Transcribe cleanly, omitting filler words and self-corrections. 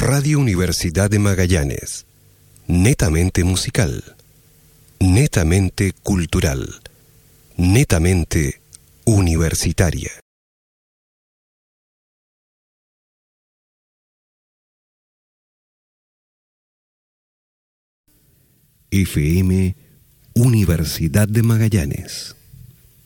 Radio Universidad de Magallanes. Netamente musical. Netamente cultural. Netamente universitaria. FM Universidad de Magallanes.